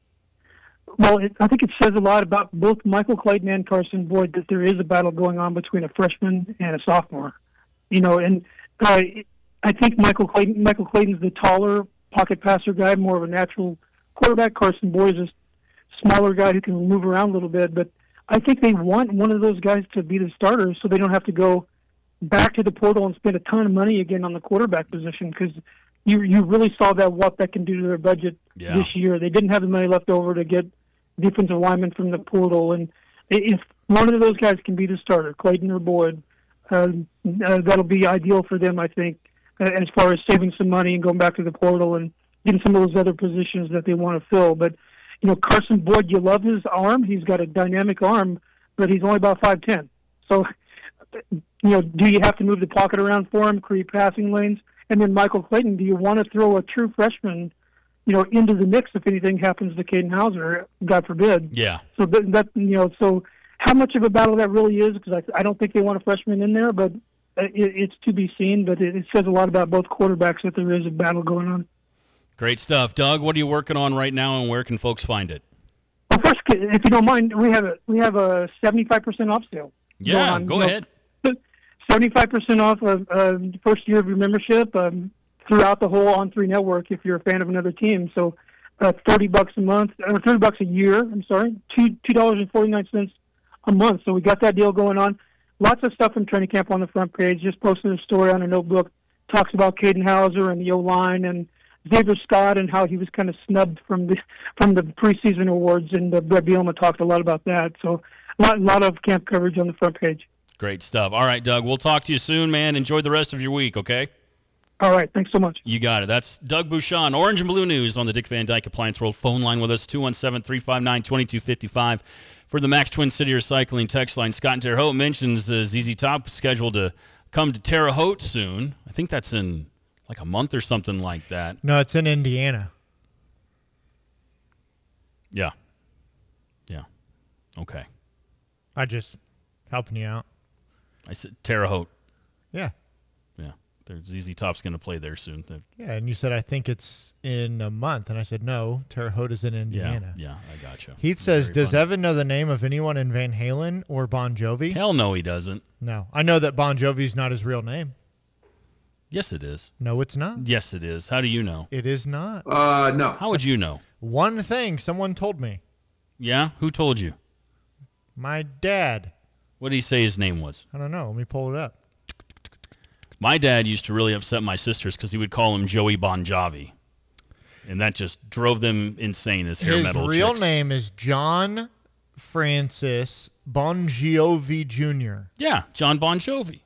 Well, it, I think it says a lot about both Michael Clayton and Carson Boyd that there is a battle going on between a freshman and a sophomore. You know, and uh, I think Michael Clayton, Michael Clayton's the taller pocket passer guy, more of a natural quarterback. Carson Boyd is a smaller guy who can move around a little bit, but I think they want one of those guys to be the starter so they don't have to go back to the portal and spend a ton of money again on the quarterback position, because you you really saw that what that can do to their budget yeah. this year. They didn't have the money left over to get defensive linemen from the portal, and if one of those guys can be the starter, Clayton or Boyd, uh, uh, that'll be ideal for them, I think, uh, as far as saving some money and going back to the portal and getting some of those other positions that they want to fill. But, you know, Carson Boyd, you love his arm. He's got a dynamic arm, but he's only about five ten. So, you know, do you have to move the pocket around for him, create passing lanes? And then Michael Clayton, do you want to throw a true freshman, you know, into the mix if anything happens to Caden Hauser, God forbid? Yeah. So that, that you know, so how much of a battle that really is, because I, I don't think they want a freshman in there, but it, it's to be seen. But it, it says a lot about both quarterbacks that there is a battle going on. Great stuff. Doug, what are you working on right now, and where can folks find it? Well, first, if you don't mind, we have a we have a seventy-five percent off sale. Yeah, on, go you know, ahead. seventy-five percent off of uh, the first year of your membership um, throughout the whole On three network if you're a fan of another team. So uh, thirty bucks a month, or thirty bucks a year, I'm sorry, two two dollars and forty-nine cents a month. So we got that deal going on. Lots of stuff from training camp on the front page. Just posted a story on a notebook, talks about Caden Hauser and the O-line and Xavier Scott and how he was kind of snubbed from the from the preseason awards, and uh, Brett Bielema talked a lot about that. So a lot, lot of camp coverage on the front page. Great stuff. All right, Doug, we'll talk to you soon, man. Enjoy the rest of your week, okay? All right, thanks so much. You got it. That's Doug Bouchon, Orange and Blue News on the Dick Van Dyke Appliance World phone line with us, two one seven, three five nine, two two five five. For the Max Twin City Recycling text line, Scott in Terre Haute mentions uh, Z Z Top scheduled to come to Terre Haute soon. I think that's in like a month or something like that. No, it's in Indiana. Yeah. Yeah. Okay. I just helping you out. I said Terre Haute. Yeah. Yeah. There's Z Z Top's going to play there soon. They're, Yeah, and you said, I think it's in a month. And I said, no, Terre Haute is in Indiana. Yeah, yeah, I gotcha. Heath says, Very does funny. Evan know the name of anyone in Van Halen or Bon Jovi? Hell no, he doesn't. No. I know that Bon Jovi's not his real name. Yes, it is. No, it's not. Yes, it is. How do you know? It is not. Uh, no. How would you know? One thing someone told me. Yeah? Who told you? My dad. What did he say his name was? I don't know. Let me pull it up. My dad used to really upset my sisters because he would call him Joey Bon Jovi. And that just drove them insane as hair His metal real chicks. name is John Francis Bon Jovi Junior Yeah, John Bon Jovi.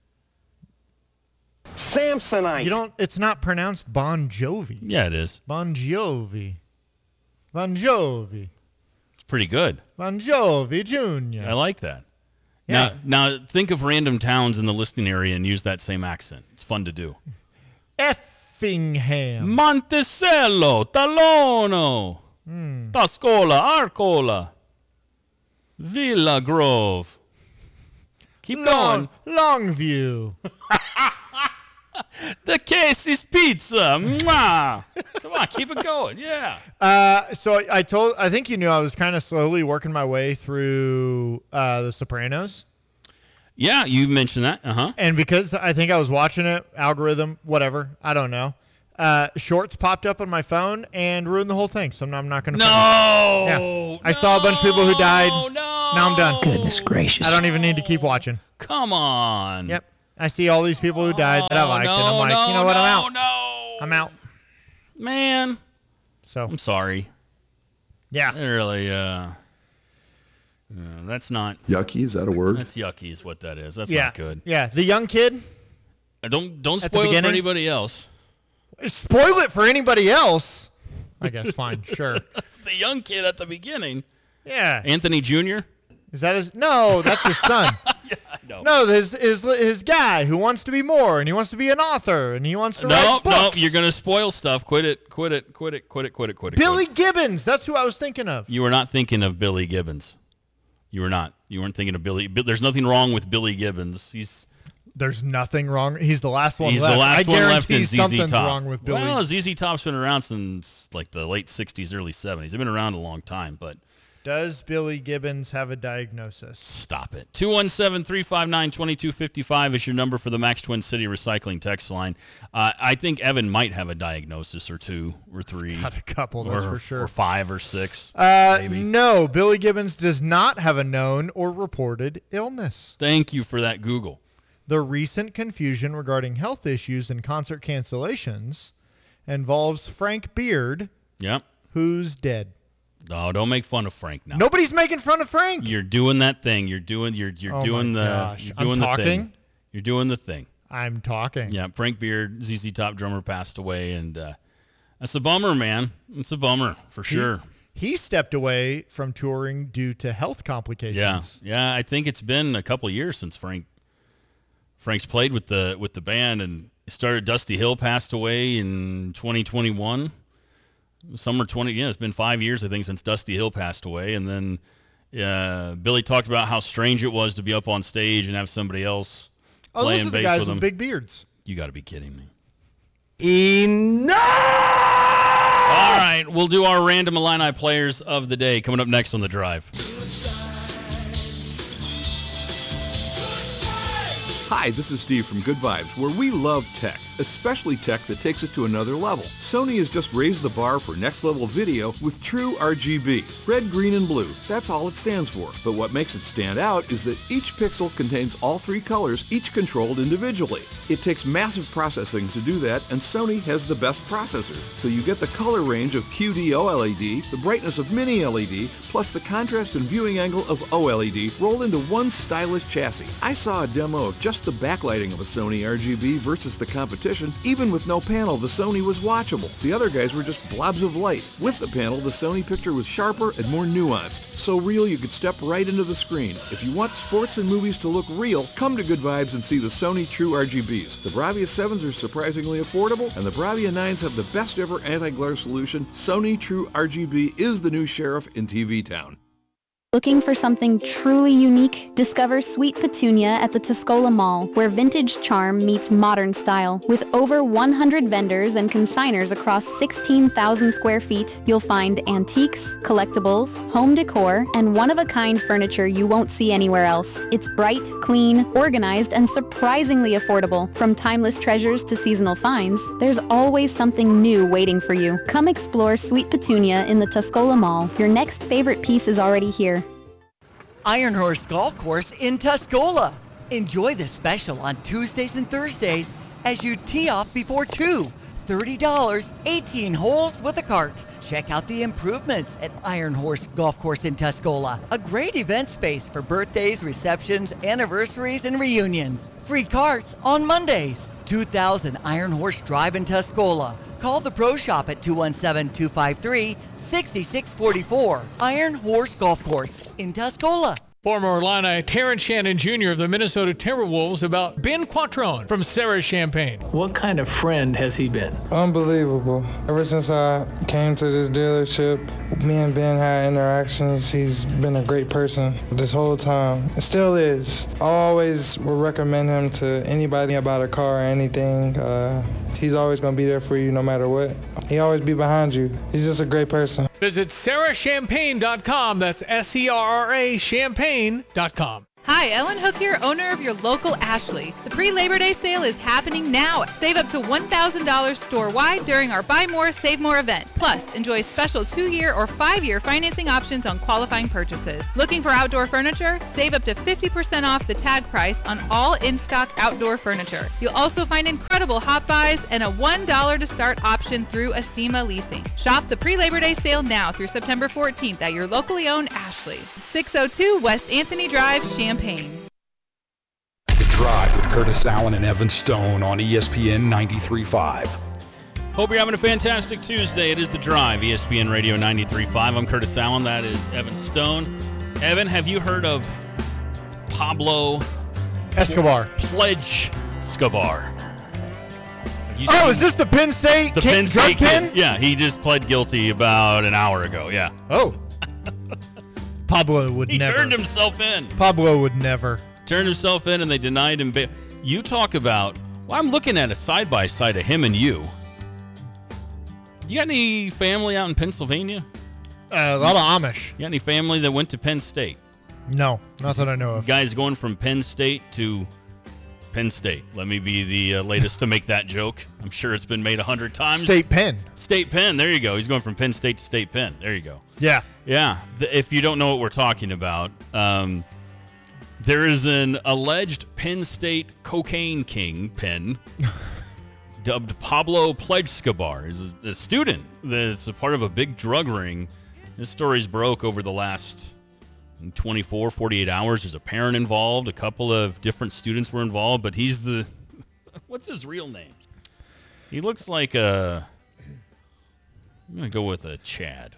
Samsonite. You don't. It's not pronounced Bon Jovi. Yeah, it is. Bon Jovi. Bon Jovi. It's pretty good. Bon Jovi Junior I like that. Yeah. Now, now think of random towns in the listening area and use that same accent. It's fun to do. Effingham. Monticello, Talono, Hmm. Tascola, Arcola, Villa Grove. Keep Long, going. Longview. The Casey's Pizza. Mwah. Come on, keep it going. Yeah. Uh, so I, I told. I think you knew I was kind of slowly working my way through uh, The Sopranos. Yeah, you mentioned that. Uh-huh. And because I think I was watching it, algorithm, whatever, I don't know. Uh, shorts popped up on my phone and ruined the whole thing. So I'm not going to. No. Yeah. I no, saw a bunch of people who died. No. Now I'm done. Goodness gracious. I don't even need to keep watching. Come on. Yep. I see all these people who died that I liked, no, and I'm like, no, you know what? no, I'm out. No. I'm out. Man. So I'm sorry. Yeah. It really, uh, yeah, that's not. Yucky, is that a word? That's yucky is what that is. That's yeah. not good. Yeah. The young kid. Uh, Don't don't At the spoil it for beginning? anybody else. Spoil it for anybody else. I guess fine, sure. The young kid at the beginning. Yeah. Anthony Junior Is that his? No, that's his son. Yeah, I know. No, his, his his guy who wants to be more, and he wants to be an author, and he wants to No, write no, books. you're gonna spoil stuff. Quit it, quit it, quit it, quit it, quit it, quit it. Billy quit it. Gibbons. That's who I was thinking of. You were not thinking of Billy Gibbons. You were not. You weren't thinking of Billy. Bi- There's nothing wrong with Billy Gibbons. He's There's nothing wrong. He's the last one he's left. the last I one left guarantee in Z Z something's Top. wrong with Billy. Well, Z Z Top's been around since like the late sixties, early seventies. They've been around a long time, but Does Billy Gibbons have a diagnosis? stop it. two one seven, three five nine, two two five five is your number for the Max Twin City Recycling text line. Uh, I think Evan might have a diagnosis or two or three. Got a couple, that's or, for sure. Or five or six. Uh, maybe. no, Billy Gibbons does not have a known or reported illness. Thank you for that, Google. The recent confusion regarding health issues and concert cancellations involves Frank Beard, Yep. who's dead. No, don't make fun of Frank now. Nobody's making fun of Frank. You're doing that thing. You're doing. You're you're Oh doing my the. gosh. You're I'm doing the talking? thing. You're doing the thing. I'm talking. Yeah, Frank Beard, Z Z Top drummer, passed away, and uh, that's a bummer, man. It's a bummer for He- sure. He stepped away from touring due to health complications. Yeah, yeah. I think it's been a couple of years since Frank. Frank's played with the with the band, and it started. Dusty Hill passed away in twenty twenty-one. Summer twenty. Yeah, it's been five years I think since Dusty Hill passed away, and then uh, Billy talked about how strange it was to be up on stage and have somebody else Oh, those playing are the bass guys with with him. big beards. You got to be kidding me. Enough! All right, we'll do our random Illini players of the day coming up next on The Drive. Hi, this is Steve from Good Vibes, where we love tech, especially tech that takes it to another level. Sony has just raised the bar for next-level video with True R G B. Red, green, and blue. That's all it stands for. But what makes it stand out is that each pixel contains all three colors, each controlled individually. It takes massive processing to do that, and Sony has the best processors. So you get the color range of Q D O L E D, the brightness of Mini L E D, plus the contrast and viewing angle of O L E D rolled into one stylish chassis. I saw a demo of just the backlighting of a Sony R G B versus the competition. Even with no panel, the Sony was watchable. The other guys were just blobs of light. With the panel, the Sony picture was sharper and more nuanced. So real you could step right into the screen. If you want sports and movies to look real, come to Good Vibes and see the Sony True R G Bs. The Bravia sevens are surprisingly affordable, and the Bravia nines have the best ever anti-glare solution. Sony True R G B is the new sheriff in T V town. Looking for something truly unique? Discover Sweet Petunia at the Tuscola Mall, where vintage charm meets modern style. With over one hundred vendors and consigners across sixteen thousand square feet, you'll find antiques, collectibles, home decor, and one-of-a-kind furniture you won't see anywhere else. It's bright, clean, organized, and surprisingly affordable. From timeless treasures to seasonal finds, there's always something new waiting for you. Come explore Sweet Petunia in the Tuscola Mall. Your next favorite piece is already here. Iron Horse Golf Course in Tuscola. Enjoy the special on Tuesdays and Thursdays as you tee off before two. thirty dollars, eighteen holes with a cart. Check out the improvements at Iron Horse Golf Course in Tuscola. A great event space for birthdays, receptions, anniversaries, and reunions. Free carts on Mondays. two thousand Iron Horse Drive in Tuscola. Call the Pro Shop at two one seven, two five three, six six four four. Iron Horse Golf Course in Tuscola. Former Illini Terrence Shannon Junior of the Minnesota Timberwolves about Ben Quattrone from Sarah Champagne. What kind of friend has he been? Unbelievable. Ever since I came to this dealership, me and Ben had interactions. He's been a great person this whole time. It still is. I always would recommend him to anybody about a car or anything. Uh, he's always going to be there for you no matter what. He always be behind you. He's just a great person. Visit sarah champagne dot com. That's S E R R A champagne dot com. Hi, Ellen Hook here, owner of your local Ashley. The pre-Labor Day sale is happening now. Save up to one thousand dollars store-wide during our Buy More, Save More event. Plus, enjoy special two-year or five-year financing options on qualifying purchases. Looking for outdoor furniture? Save up to fifty percent off the tag price on all in-stock outdoor furniture. You'll also find incredible hot buys and a one dollar to start option through Acima Leasing. Shop the pre-Labor Day sale now through September fourteenth at your locally owned Ashley. six oh two West Anthony Drive, Champaign. The Drive with Curtis Allen and Evan Stone on E S P N ninety-three point five. Hope you're having a fantastic Tuesday. It is The Drive, E S P N Radio ninety-three point five. I'm Curtis Allen. That is Evan Stone. Evan, have you heard of Pablo Escobar? Pledge Escobar. Oh, is this the Penn State the kid, Penn drug State pin? kid? Yeah, he just pled guilty about an hour ago. Yeah. Oh. Pablo would he never. He turned himself in. Pablo would never. Turned himself in, and they denied him bail. You talk about, well, I'm looking at a side-by-side of him and you. You got any family out in Pennsylvania? Uh, a lot of Amish. You got any family that went to Penn State? No, not that I know of. Guys going from Penn State to Penn State. Let me be the uh, latest to make that joke. I'm sure it's been made a hundred times. State Penn. State Penn. There you go. He's going from Penn State to State Penn. There you go. Yeah. Yeah. The, if you don't know what we're talking about, um, there is an alleged Penn State cocaine kingpin dubbed Pablo Pledge-Escobar. He's a, a student that's a part of a big drug ring. This story's broke over the last twenty-four, forty-eight hours. There's a parent involved. A couple of different students were involved, but he's the... What's his real name? He looks like a... I'm going to go with a Chad.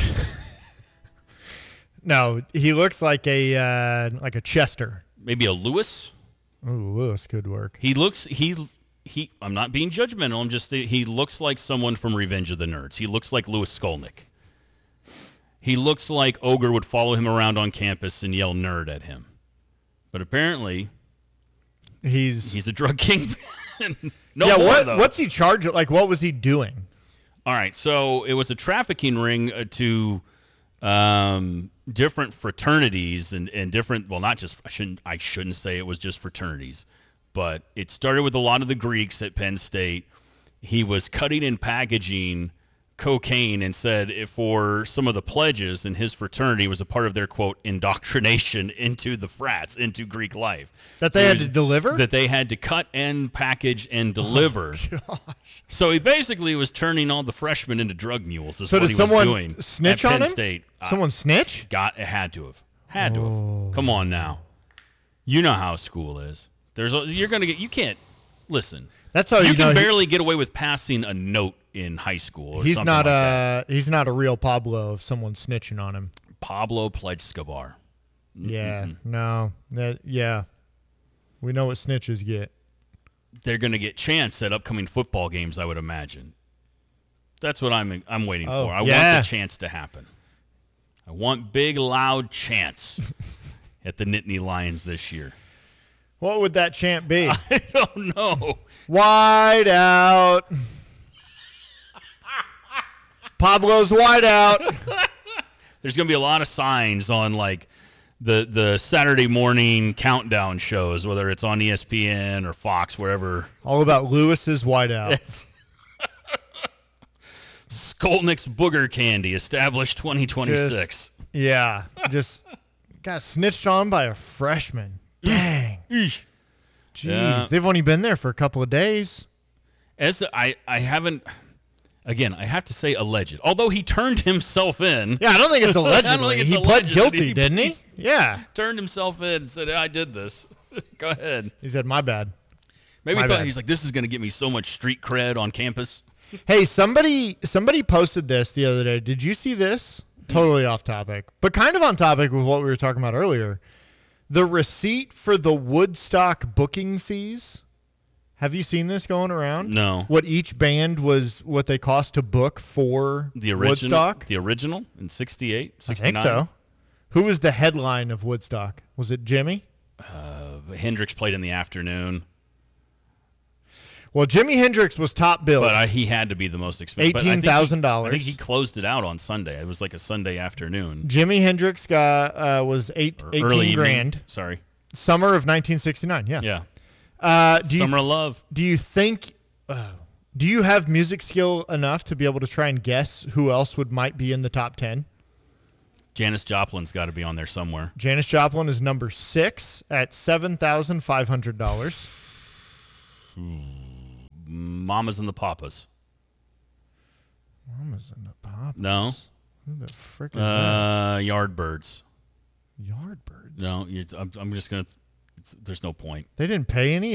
No, he looks like a uh, like a Chester. Maybe a Lewis? Oh, Lewis could work. He looks... he he. I'm not being judgmental. I'm just... He looks like someone from Revenge of the Nerds. He looks like Louis Skolnick. He looks like Ogre would follow him around on campus and yell nerd at him. But apparently, he's he's a drug kingpin. no yeah, more, what, though. what's he charged? Like, what was he doing? All right, so it was a trafficking ring uh, to um, different fraternities and, and different, well, not just, I shouldn't, I shouldn't say it was just fraternities, but it started with a lot of the Greeks at Penn State. He was cutting and packaging cocaine and said if for some of the pledges in his fraternity was a part of their, quote, indoctrination into the frats, into Greek life. That they So had was- to deliver? That they had to cut and package and deliver. Oh, gosh. So he basically was turning all the freshmen into drug mules is So what did he someone was doing snitch at on Penn him? State. Uh, Someone snitch? Got, it had to have. Had to Oh. have. Come on now. You know how school is. There's a, you're going to get, you can't, listen. That's how you you can know he- barely get away with passing a note in high school or He's something not like a that. he's not a real Pablo if someone's snitching on him. Pablo Pledge-Escobar. Yeah, no, that yeah, we know what snitches get. They're going to get chance at upcoming football games, I would imagine. That's what I'm I'm waiting Oh, for. I yeah. want the chance to happen. I want big, loud chants at the Nittany Lions this year. What would that chant be? I don't know. Wide out. Pablo's wide out. There's going to be a lot of signs on like the the Saturday morning countdown shows, whether it's on E S P N or Fox, wherever. All about Lewis's wide out. Skolnick's booger candy, established twenty twenty-six. Just- yeah, just got snitched on by a freshman. Dang. Jeez, Yeah. they've only been there for a couple of days. As I, I haven't. Again, I have to say alleged. Although he turned himself in. Yeah, I don't think it's I don't allegedly. think it's He pled alleged. guilty, didn't he? Yeah. Turned himself in and said, I did this. Go ahead. He said, my bad. Maybe My he thought bad. he's like, this is going to get me so much street cred on campus. Hey, somebody somebody posted this the other day. Did you see this? Totally off topic, but kind of on topic with what we were talking about earlier. The receipt for the Woodstock booking fees. Have you seen this going around? No. What each band was, what they cost to book for The original, Woodstock? the original in sixty-eight, I sixty-nine. think so. Who was the headline of Woodstock? Was it Jimmy? Uh, Hendrix played in the afternoon. Well, Jimi Hendrix was top billed. But I, he had to be the most expensive. But I think he- eighteen thousand dollars. I think he closed it out on Sunday. It was like a Sunday afternoon. Jimi Hendrix got uh, was eight, Or eighteen early evening. grand. Sorry. Summer of nineteen sixty-nine. Yeah. Yeah. Uh, do Summer you, of Love. Do you think? Uh, do you have music skill enough to be able to try and guess who else would might be in the top ten? Janis Joplin's got to be on there somewhere. Janis Joplin is number six at seven thousand five hundred dollars. Mamas and the Papas. Mamas and the Papas. No. Who the frick is uh, Yardbirds. that? Yardbirds. No, you, I'm, I'm just gonna. It's, there's no point. They didn't pay any